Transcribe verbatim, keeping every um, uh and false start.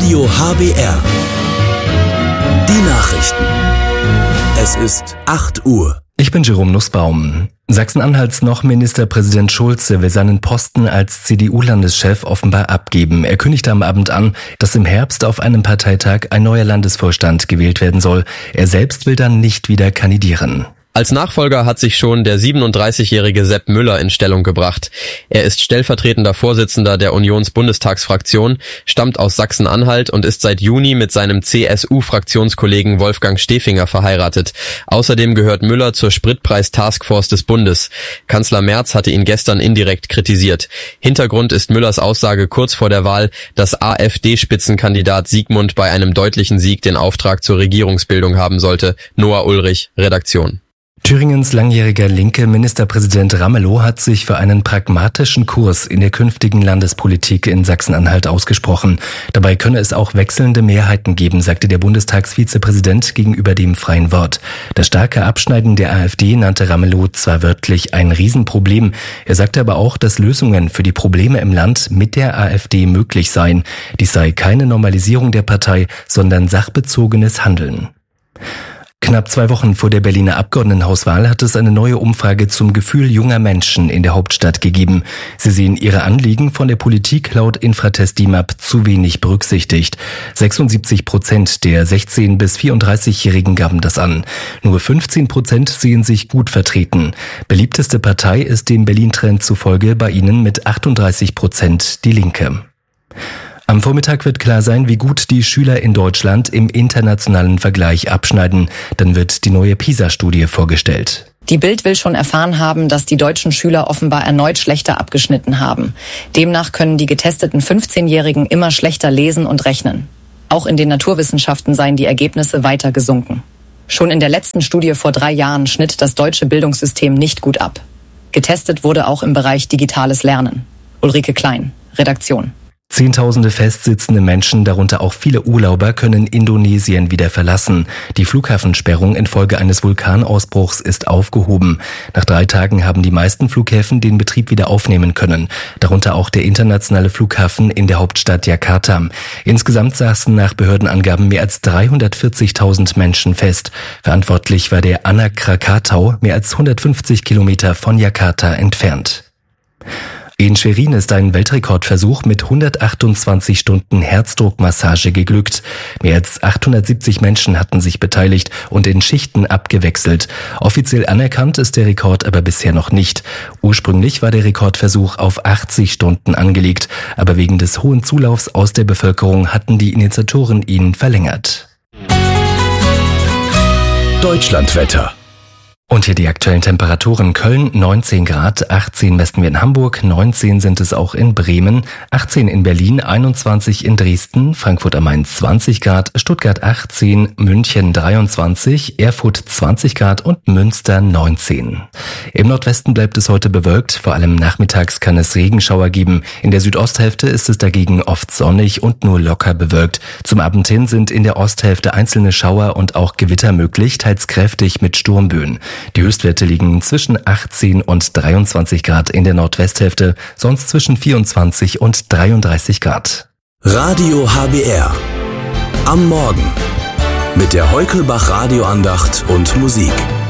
Radio H B R. Die Nachrichten. Es ist acht Uhr. Ich bin Jerome Nussbaum. Sachsen-Anhalts noch Ministerpräsident Schulze will seinen Posten als C D U-Landeschef offenbar abgeben. Er kündigte am Abend an, dass im Herbst auf einem Parteitag ein neuer Landesvorstand gewählt werden soll. Er selbst will dann nicht wieder kandidieren. Als Nachfolger hat sich schon der siebenunddreißigjährige Sepp Müller in Stellung gebracht. Er ist stellvertretender Vorsitzender der Unionsbundestagsfraktion, stammt aus Sachsen-Anhalt und ist seit Juni mit seinem C S U-Fraktionskollegen Wolfgang Stefinger verheiratet. Außerdem gehört Müller zur Spritpreis-Taskforce des Bundes. Kanzler Merz hatte ihn gestern indirekt kritisiert. Hintergrund ist Müllers Aussage kurz vor der Wahl, dass AfD-Spitzenkandidat Siegmund bei einem deutlichen Sieg den Auftrag zur Regierungsbildung haben sollte. Noah Ulrich, Redaktion. Thüringens langjähriger linke Ministerpräsident Ramelow hat sich für einen pragmatischen Kurs in der künftigen Landespolitik in Sachsen-Anhalt ausgesprochen. Dabei könne es auch wechselnde Mehrheiten geben, sagte der Bundestagsvizepräsident gegenüber dem Freien Wort. Das starke Abschneiden der AfD nannte Ramelow zwar wörtlich ein Riesenproblem, er sagte aber auch, dass Lösungen für die Probleme im Land mit der AfD möglich seien. Dies sei keine Normalisierung der Partei, sondern sachbezogenes Handeln. Knapp zwei Wochen vor der Berliner Abgeordnetenhauswahl hat es eine neue Umfrage zum Gefühl junger Menschen in der Hauptstadt gegeben. Sie sehen ihre Anliegen von der Politik laut Infratest D I M A P zu wenig berücksichtigt. sechsundsiebzig Prozent der sechzehn- bis vierunddreißigjährigen gaben das an. Nur fünfzehn Prozent sehen sich gut vertreten. Beliebteste Partei ist dem Berlin-Trend zufolge bei ihnen mit achtunddreißig Prozent die Linke. Am Vormittag wird klar sein, wie gut die Schüler in Deutschland im internationalen Vergleich abschneiden. Dann wird die neue PISA-Studie vorgestellt. Die Bild will schon erfahren haben, dass die deutschen Schüler offenbar erneut schlechter abgeschnitten haben. Demnach können die getesteten fünfzehnjährigen immer schlechter lesen und rechnen. Auch in den Naturwissenschaften seien die Ergebnisse weiter gesunken. Schon in der letzten Studie vor drei Jahren schnitt das deutsche Bildungssystem nicht gut ab. Getestet wurde auch im Bereich digitales Lernen. Ulrike Klein, Redaktion. Zehntausende festsitzende Menschen, darunter auch viele Urlauber, können Indonesien wieder verlassen. Die Flughafensperrung infolge eines Vulkanausbruchs ist aufgehoben. Nach drei Tagen haben die meisten Flughäfen den Betrieb wieder aufnehmen können. Darunter auch der internationale Flughafen in der Hauptstadt Jakarta. Insgesamt saßen nach Behördenangaben mehr als dreihundertvierzigtausend Menschen fest. Verantwortlich war der Anak Krakatau, mehr als hundertfünfzig Kilometer von Jakarta entfernt. In Schwerin ist ein Weltrekordversuch mit hundertachtundzwanzig Stunden Herzdruckmassage geglückt. Mehr als achthundertsiebzig Menschen hatten sich beteiligt und in Schichten abgewechselt. Offiziell anerkannt ist der Rekord aber bisher noch nicht. Ursprünglich war der Rekordversuch auf achtzig Stunden angelegt, aber wegen des hohen Zulaufs aus der Bevölkerung hatten die Initiatoren ihn verlängert. Deutschlandwetter. Und hier die aktuellen Temperaturen. Köln neunzehn Grad, achtzehn messen wir in Hamburg, neunzehn sind es auch in Bremen, achtzehn in Berlin, einundzwanzig in Dresden, Frankfurt am Main zwanzig Grad, Stuttgart achtzehn, München dreiundzwanzig, Erfurt zwanzig Grad und Münster neunzehn. Im Nordwesten bleibt es heute bewölkt, vor allem nachmittags kann es Regenschauer geben. In der Südosthälfte ist es dagegen oft sonnig und nur locker bewölkt. Zum Abend hin sind in der Osthälfte einzelne Schauer und auch Gewitter möglich, teils kräftig mit Sturmböen. Die Höchstwerte liegen zwischen achtzehn und dreiundzwanzig Grad in der Nordwesthälfte, sonst zwischen vierundzwanzig und dreiunddreißig Grad. Radio H B R. Am Morgen. Mit der Heukelbach Radioandacht und Musik.